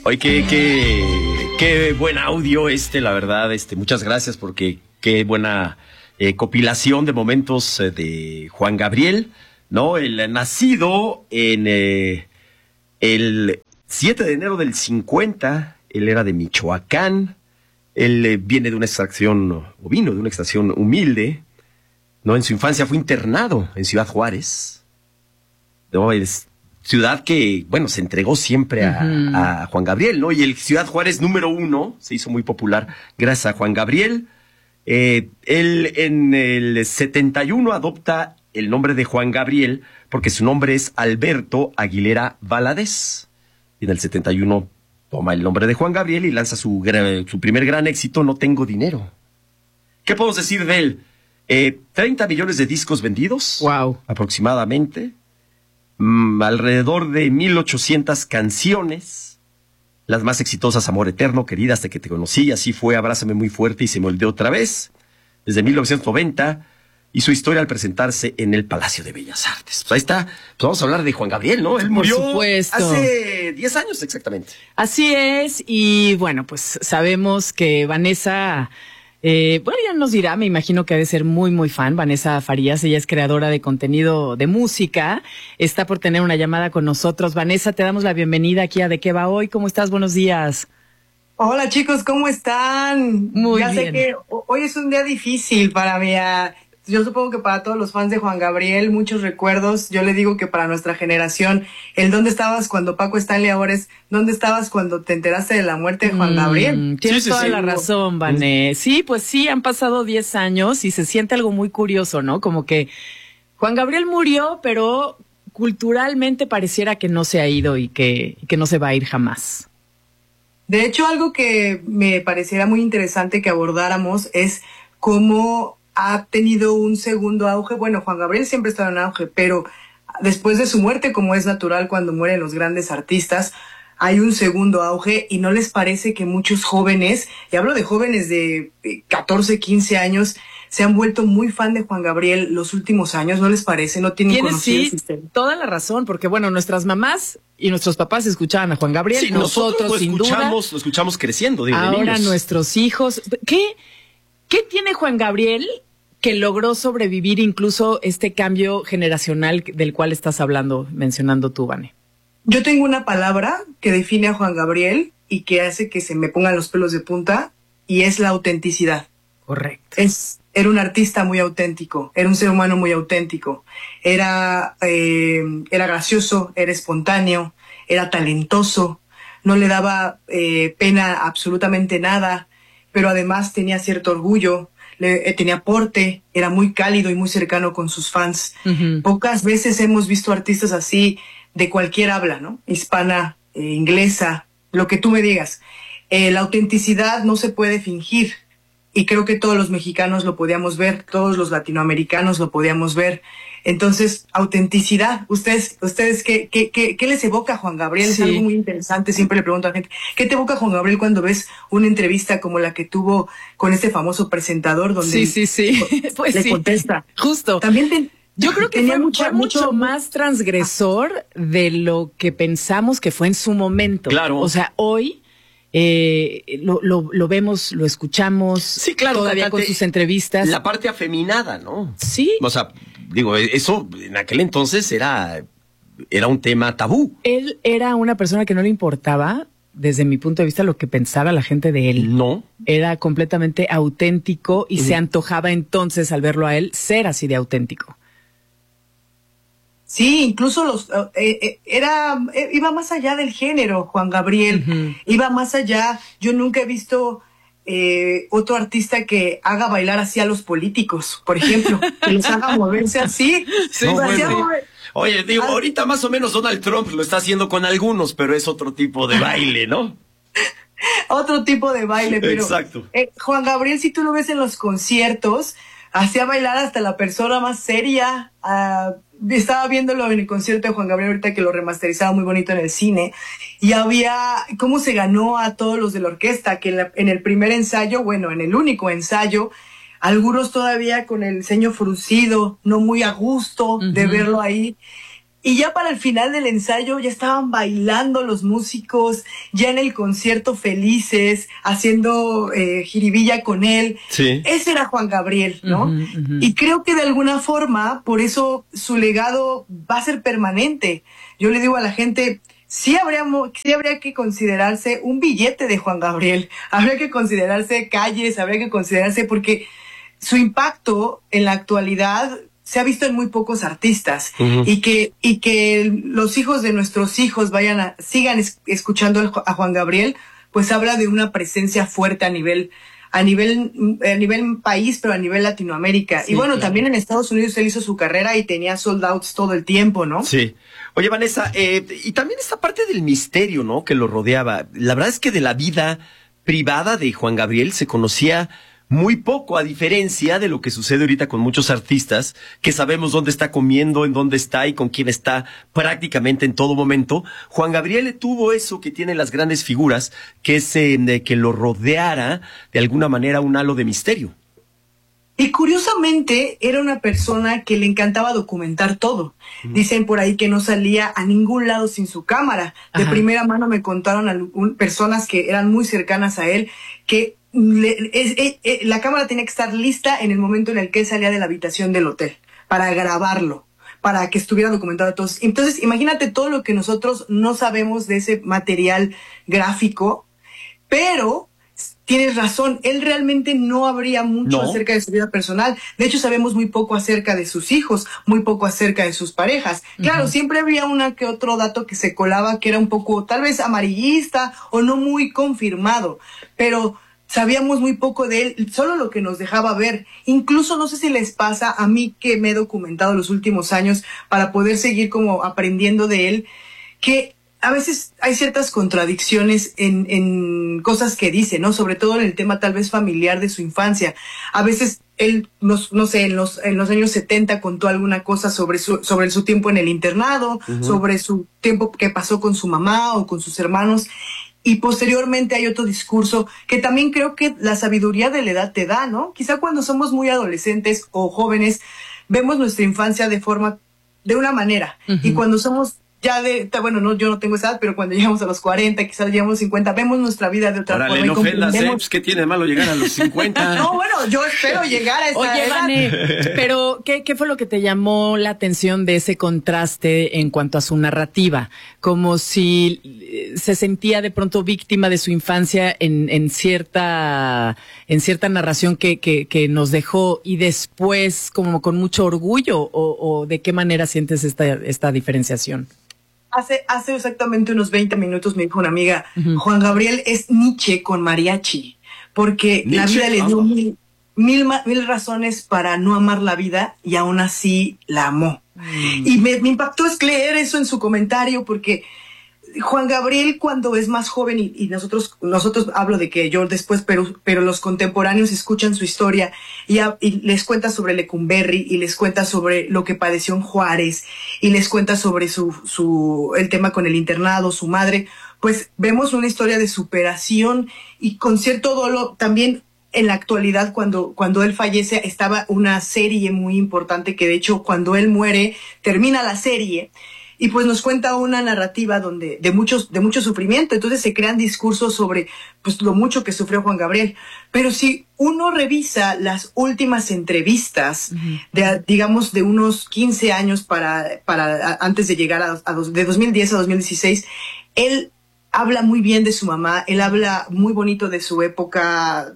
Oye, qué buen audio la verdad. Muchas gracias porque qué buena compilación de momentos de Juan Gabriel, ¿no? El nacido en el 7 de enero del 50, él era de Michoacán, él viene de una extracción, o vino de una extracción humilde, ¿no? En su infancia fue internado en Ciudad Juárez, ¿no? Es ciudad que, bueno, se entregó siempre a Juan Gabriel, ¿no? Y el Ciudad Juárez número 1 se hizo muy popular gracias a Juan Gabriel. Él en el 71 adopta el nombre de Juan Gabriel porque su nombre es Alberto Aguilera Valadez. Y en el 71 toma el nombre de Juan Gabriel y lanza su primer gran éxito, No Tengo Dinero. ¿Qué podemos decir de él? 30 millones de discos vendidos. Wow. Aproximadamente. Alrededor de 1800 canciones. Las más exitosas, Amor Eterno, Querida, Hasta que te conocí, Así fue, Abrázame muy fuerte y Se me olvidó otra vez. Desde 1990 hizo historia al presentarse en el Palacio de Bellas Artes. Pues ahí está. Pues vamos a hablar de Juan Gabriel, ¿no? Él murió hace 10 años exactamente. Así es. Y bueno, pues sabemos que Vanessa... bueno, ya nos dirá, me imagino que ha de ser muy, muy fan. Vanessa Farías, ella es creadora de contenido de música. Está por tener una llamada con nosotros. Vanessa, te damos la bienvenida aquí a ¿De qué va hoy? ¿Cómo estás? Buenos días. Hola chicos, ¿cómo están? Muy bien. Ya sé que hoy es un día difícil para mí. Yo supongo que para todos los fans de Juan Gabriel, muchos recuerdos. Yo le digo que para nuestra generación, el ¿dónde estabas cuando Paco Stanley ahora es ¿dónde estabas cuando te enteraste de la muerte de Juan Gabriel? Tienes toda la razón, Vané. Sí, pues sí, han pasado 10 años y se siente algo muy curioso, ¿no? Como que Juan Gabriel murió, pero culturalmente pareciera que no se ha ido y que no se va a ir jamás. De hecho, algo que me pareciera muy interesante que abordáramos es cómo ha tenido un segundo auge. Bueno, Juan Gabriel siempre estaba en auge, pero después de su muerte, como es natural cuando mueren los grandes artistas, hay un segundo auge. ¿Y no les parece que muchos jóvenes, y hablo de jóvenes de 14, 15 años, se han vuelto muy fan de Juan Gabriel los últimos años? ¿No les parece? ¿No tienen conocido? Sí, toda la razón, porque bueno, nuestras mamás y nuestros papás escuchaban a Juan Gabriel. Sí, nosotros sin duda lo escuchamos creciendo, digo, ahora de niños. Nuestros hijos. ¿Qué tiene Juan Gabriel que logró sobrevivir incluso este cambio generacional del cual estás mencionando tú, Vane? Yo tengo una palabra que define a Juan Gabriel y que hace que se me pongan los pelos de punta, y es la autenticidad. Correcto. Era un artista muy auténtico, era un ser humano muy auténtico, era gracioso, era espontáneo, era talentoso, no le daba pena absolutamente nada, pero además tenía cierto orgullo, tenía porte, era muy cálido y muy cercano con sus fans. Uh-huh. Pocas veces hemos visto artistas así de cualquier habla, ¿no? Hispana, inglesa, lo que tú me digas. La autenticidad no se puede fingir, y creo que todos los mexicanos lo podíamos ver, todos los latinoamericanos lo podíamos ver. Entonces, autenticidad. ¿Ustedes qué les evoca a Juan Gabriel? Sí. Es algo muy interesante, siempre le pregunto a la gente, ¿qué te evoca Juan Gabriel cuando ves una entrevista como la que tuvo con este famoso presentador donde pues le contesta? Justo. También yo creo que fue mucho más transgresor de lo que pensamos que fue en su momento. Claro. O sea, hoy lo vemos, lo escuchamos. Sí, claro. Todavía con sus entrevistas. La parte afeminada, ¿no? Sí. O sea, digo, eso en aquel entonces era un tema tabú. Él era una persona que no le importaba, desde mi punto de vista, lo que pensara la gente de él. No. Era completamente auténtico y se antojaba entonces, al verlo a él, ser así de auténtico. Sí, incluso iba más allá del género, Juan Gabriel. Uh-huh. Iba más allá. Yo nunca he visto otro artista que haga bailar así a los políticos, por ejemplo, que los haga moverse así. Sí, Oye, digo, ahorita más o menos Donald Trump lo está haciendo con algunos, pero es otro tipo de baile, ¿no? Otro tipo de baile, pero exacto. Juan Gabriel, si tú lo ves en los conciertos, hacía bailar hasta la persona más seria. Estaba viéndolo en el concierto de Juan Gabriel ahorita, que lo remasterizaba muy bonito en el cine, y había cómo se ganó a todos los de la orquesta, que en el primer ensayo, bueno, en el único ensayo, algunos todavía con el ceño fruncido, no muy a gusto de verlo ahí. Y ya para el final del ensayo ya estaban bailando los músicos, ya en el concierto felices, haciendo jiribilla con él. Sí. Ese era Juan Gabriel, ¿no? Y creo que de alguna forma, por eso su legado va a ser permanente. Yo le digo a la gente, sí habría que considerarse un billete de Juan Gabriel, habría que considerarse calles, habría que considerarse, porque su impacto en la actualidad se ha visto en muy pocos artistas, y que los hijos de nuestros hijos sigan escuchando a Juan Gabriel, pues habla de una presencia fuerte a nivel país, pero a nivel Latinoamérica. Sí, y bueno, claro, también en Estados Unidos él hizo su carrera y tenía sold outs todo el tiempo, ¿no? Sí. Oye, Vanessa, y también esta parte del misterio, ¿no?, que lo rodeaba. La verdad es que de la vida privada de Juan Gabriel se conocía muy poco, a diferencia de lo que sucede ahorita con muchos artistas, que sabemos dónde está comiendo, en dónde está y con quién está prácticamente en todo momento. Juan Gabriel tuvo eso que tienen las grandes figuras, que es que lo rodeara de alguna manera un halo de misterio. Y curiosamente era una persona que le encantaba documentar todo. Dicen por ahí que no salía a ningún lado sin su cámara. De primera mano me contaron personas que eran muy cercanas a él que la cámara tenía que estar lista en el momento en el que él salía de la habitación del hotel para grabarlo, para que estuviera documentado todo. Entonces, imagínate todo lo que nosotros no sabemos de ese material gráfico, pero tienes razón, él realmente no habría mucho acerca de su vida personal. De hecho, sabemos muy poco acerca de sus hijos, muy poco acerca de sus parejas. Claro, siempre habría una que otro dato que se colaba que era un poco, tal vez amarillista o no muy confirmado, pero sabíamos muy poco de él, solo lo que nos dejaba ver. Incluso no sé si les pasa a mí, que me he documentado los últimos años para poder seguir como aprendiendo de él, que a veces hay ciertas contradicciones en cosas que dice, ¿no? Sobre todo en el tema tal vez familiar de su infancia. A veces él, no sé, en los años 70 contó alguna cosa sobre su tiempo en el internado, sobre su tiempo que pasó con su mamá o con sus hermanos. Y posteriormente hay otro discurso que también creo que la sabiduría de la edad te da, ¿no? Quizá cuando somos muy adolescentes o jóvenes, vemos nuestra infancia de una manera. Y cuando somos bueno, yo no tengo esa edad, pero cuando llegamos a los 40, quizás llegamos a los 50, vemos nuestra vida de otra forma. No ofendas, pues, ¿qué tiene de malo llegar a los 50? No, bueno, yo espero llegar a esa edad. Vane, pero ¿qué fue lo que te llamó la atención de ese contraste en cuanto a su narrativa? Como si se sentía de pronto víctima de su infancia en cierta narración que nos dejó, y después como con mucho orgullo, o ¿de qué manera sientes esta diferenciación? Hace exactamente unos 20 minutos me dijo una amiga, Juan Gabriel es Nietzsche con mariachi, porque Nietzsche, la vida le dio mil razones para no amar la vida, y aún así la amó. Y me impactó leer eso en su comentario, porque Juan Gabriel, cuando es más joven, y nosotros hablo de que yo después, pero los contemporáneos escuchan su historia y les cuenta sobre Lecumberri, y les cuenta sobre lo que padeció en Juárez, y les cuenta sobre el tema con el internado, su madre, pues vemos una historia de superación y con cierto dolor. También en la actualidad, cuando él fallece, estaba una serie muy importante que de hecho cuando él muere termina la serie. Y pues nos cuenta una narrativa de mucho sufrimiento. Entonces se crean discursos sobre pues lo mucho que sufrió Juan Gabriel. Pero si uno revisa las últimas entrevistas digamos de unos 15 años para antes de llegar de 2010 a 2016, él habla muy bien de su mamá, él habla muy bonito de su época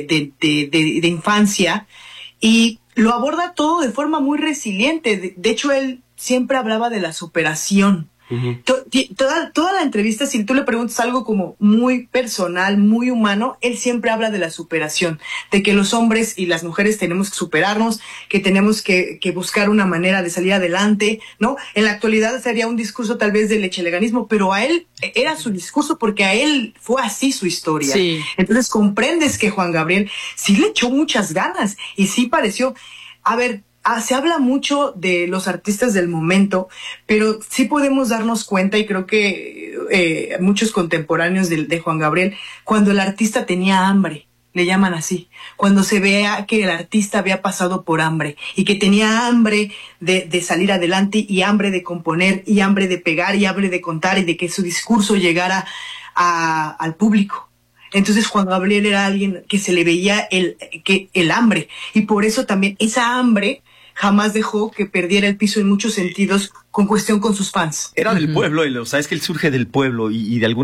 de infancia, y lo aborda todo de forma muy resiliente. De hecho, él siempre hablaba de la superación. Toda la entrevista, si tú le preguntas algo como muy personal, muy humano, él siempre habla de la superación, de que los hombres y las mujeres tenemos que superarnos, que tenemos que buscar una manera de salir adelante, ¿no? En la actualidad sería un discurso tal vez del echeleganismo, pero a él era su discurso porque a él fue así su historia. Sí. Entonces comprendes que Juan Gabriel sí le echó muchas ganas y sí pareció, a ver, se habla mucho de los artistas del momento, pero sí podemos darnos cuenta, y creo que muchos contemporáneos de Juan Gabriel, cuando el artista tenía hambre, le llaman así, cuando se vea que el artista había pasado por hambre y que tenía hambre de salir adelante y hambre de componer y hambre de pegar y hambre de contar y de que su discurso llegara al público. Entonces Juan Gabriel era alguien que se le veía el hambre, y por eso también esa hambre jamás dejó que perdiera el piso en muchos sentidos con sus fans. Era del pueblo, o sea, es que él surge del pueblo y de alguna